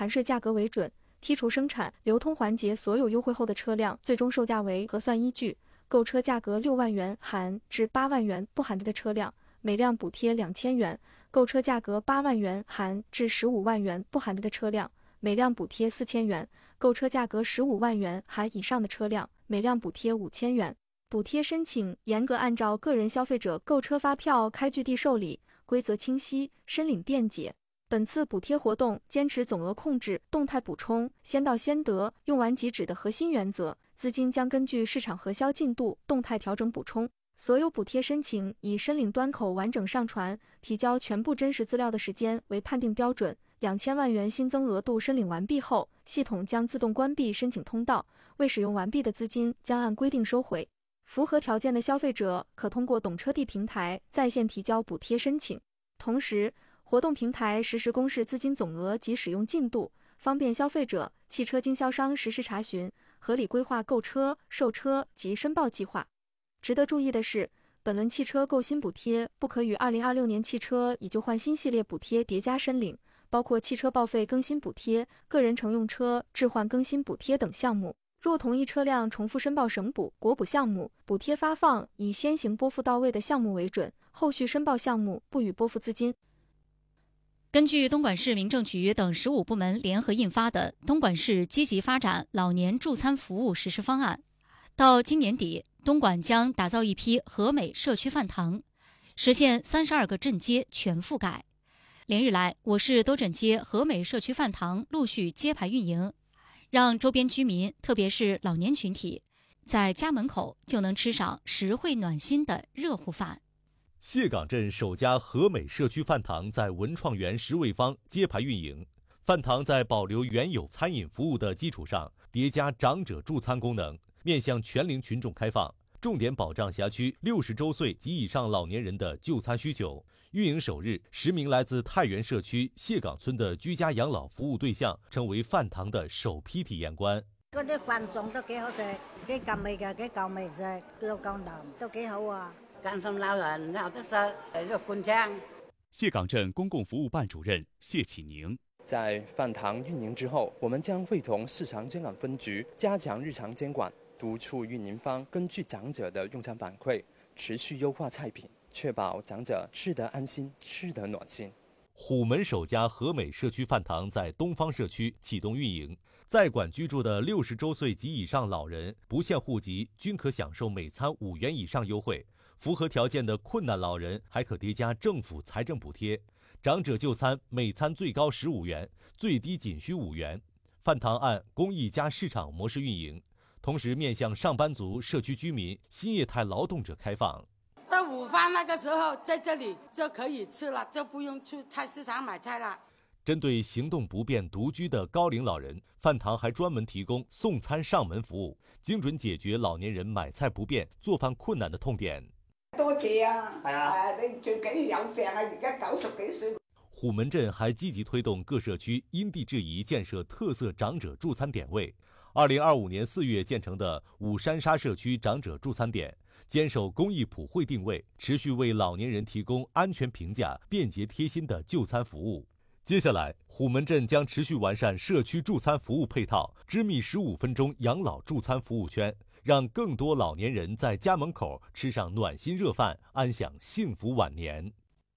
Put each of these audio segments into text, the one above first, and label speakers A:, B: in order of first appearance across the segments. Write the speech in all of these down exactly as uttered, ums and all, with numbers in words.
A: 含税价格为准，剔除生产、流通环节所有优惠后的车辆最终售价为核算依据，购车价格六万元含至八万元不含的车辆，每辆补贴两千元；购车价格八万元含至十五万元不含的车辆，每辆补贴四千元；购车价格十五万元含以上的车辆，每辆补贴五千元。补贴申请严格按照个人消费者购车发票开具地受理，规则清晰，申领便捷。本次补贴活动坚持总额控制、动态补充、先到先得、用完即止的核心原则，资金将根据市场核销进度动态调整补充。所有补贴申请以申领端口完整上传、提交全部真实资料的时间为判定标准。两千万元新增额度申领完毕后，系统将自动关闭申请通道，未使用完毕的资金将按规定收回。符合条件的消费者可通过懂车帝平台在线提交补贴申请。同时，活动平台实时公示资金总额及使用进度，方便消费者、汽车经销商实时查询，合理规划购车、售车及申报计划。值得注意的是，本轮汽车购新补贴不可与二零二六年汽车以旧换新系列补贴叠加申领，包括汽车报废更新补贴、个人乘用车置换更新补贴等项目。若同一车辆重复申报省补、国补项目，补贴发放以先行拨付到位的项目为准，后续申报项目不予拨付资金。
B: 根据东莞市民政局等十五部门联合印发的《东莞市积极发展老年助餐服务实施方案》，到今年底，东莞将打造一批和美社区饭堂，实现三十二个镇街全覆盖。连日来，我市多镇街和美社区饭堂陆续揭牌运营，让周边居民，特别是老年群体，在家门口就能吃上实惠暖心的热乎饭。
C: 谢岗镇首家和美社区饭堂在文创园十味坊揭牌运营。饭堂在保留原有餐饮服务的基础上，叠加长者助餐功能，面向全龄群众开放，重点保障辖区六十周岁及以上老年人的就餐需求。运营首日，十名来自太原社区谢岗村的居家养老服务对象成为饭堂的首批体验官。
D: 嗰啲飯餸都幾好食，幾夠味嘅，幾夠味食，又夠腍，都幾好啊！甘心老人有得食，肉灌腸。
E: 谢岗镇公共服务办主任谢启宁。
F: 在饭堂运营之后，我们将会同市场监管分局加强日常监管，督促运营方根据长者的用餐反馈，持续优化菜品，确保长者吃得安心，吃得暖心。
C: 虎门首家和美社区饭堂在东方社区启动运营，在馆居住的六十周岁及以上老人，不限户籍，均可享受每餐五元以上优惠。符合条件的困难老人还可叠加政府财政补贴，长者就餐每餐最高十五元，最低仅需五元。饭堂按公益加市场模式运营，同时面向上班族、社区居民、新业态劳动者开放。
G: 到午饭那个时候，在这里就可以吃了，就不用去菜市场买菜了。
C: 针对行动不便独居的高龄老人，饭堂还专门提供送餐上门服务，精准解决老年人买菜不便、做飯困難的痛點。
H: 多謝啊！係啊，你最緊要有病啊！而家九十幾歲。
C: 虎門鎮還積極推動各社區因地制宜建設特色長者助餐點位。二零二五年四月建成的五山沙社區長者助餐點，堅守公益普惠定位，持續為老年人提供安全平價、便捷貼心的就餐服務。接下來，虎門鎮將持續完善社區助餐服務配套，織密十五分鐘養老助餐服務圈，讓更多老年人在家門口吃上暖心熱飯，安享幸福晚年。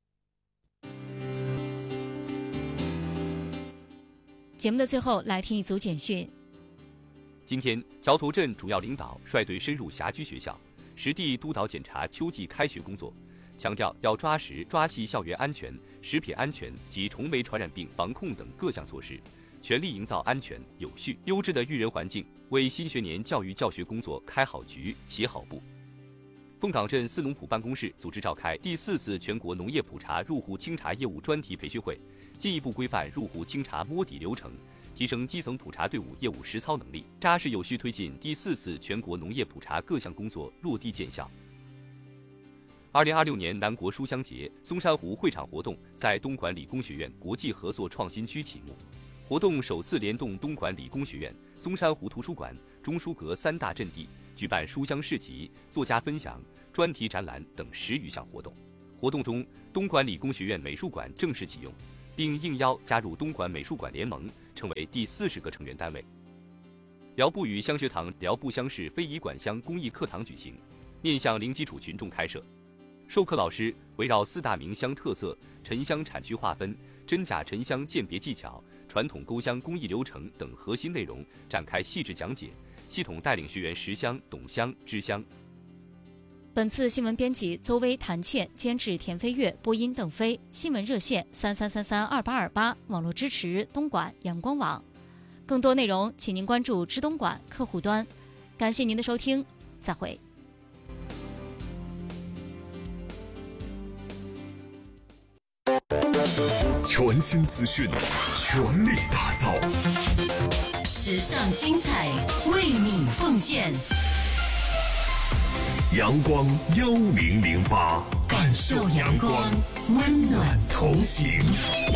B: 节目的最后，来听一组简讯。
I: 今天，桥头镇主要领导率队深入辖区学校，实地督导检查秋季开学工作，强调要抓实抓细校园安全、食品安全及虫媒传染病防控等各项措施，全力营造安全、有序、优质的育人环境，为新学年教育教学工作开好局、起好步。凤岗镇四农普办公室组织召开第四次全国农业普查入户清查业务专题培训会，进一步规范入户清查摸底流程，提升基层普查队伍业务实操能力，扎实有序推进第四次全国农业普查各项工作落地见效。二零二六年南国书香节松山湖会场活动在东莞理工学院国际合作创新区启幕，活动首次联动东莞理工学院、松山湖图书馆、中书阁三大阵地，举办书香市集、作家分享、专题展览等十余项活动。活动中，东莞理工学院美术馆正式启用， 并应邀加入东莞美术馆联盟，成为第四十个成员单位。辽埠语乡学堂辽埠乡市非遗管乡公益课堂举行，面向零基础群众开设。授课老师围绕四大名乡特色、沉香产区划分、真假沉香鉴别技巧、传统勾香工艺流程等核心内容展开细致讲解，系统带领学员识香、懂香、知香。
B: 本次新闻编辑邹薇、谭倩，监制田飞跃，播音邓飞。新闻热线三三三三二八二八，网络支持东莞阳光网。更多内容，请您关注知东莞客户端。感谢您的收听，再会。
J: 全新资讯，全力打造，
K: 时尚精彩，为你奉献。
J: 阳光幺零零八，
K: 感受阳光，温暖同行。